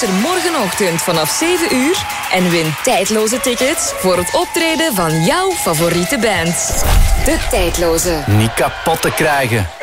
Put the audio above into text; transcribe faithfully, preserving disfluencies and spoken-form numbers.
Luister morgenochtend vanaf zeven uur en win tijdloze tickets voor het optreden van jouw favoriete band. De Tijdloze. Niet kapot te krijgen.